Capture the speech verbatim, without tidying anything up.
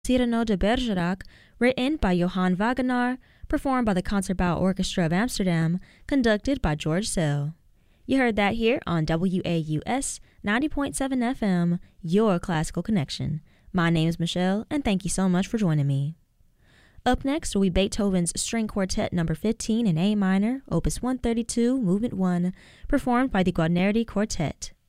Cyrano de Bergerac, written by Johann Wagenaar, performed by the Concertbouw Orchestra of Amsterdam, conducted by George Sell. You heard that here on W A U S ninety point seven F M, your classical connection. My name is Michelle, and thank you so much for joining me. Up next will be Beethoven's String Quartet number fifteen in A minor, opus one thirty-two, movement one, performed by the Guarneri Quartet.